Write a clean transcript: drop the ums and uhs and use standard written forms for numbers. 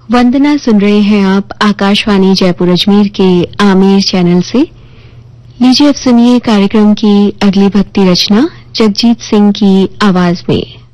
वंदना सुन रहे हैं आप आकाशवाणी जयपुर अजमेर के आमिर चैनल से। लीजिए अब सुनिए कार्यक्रम की अगली भक्ति रचना जगजीत सिंह की आवाज में।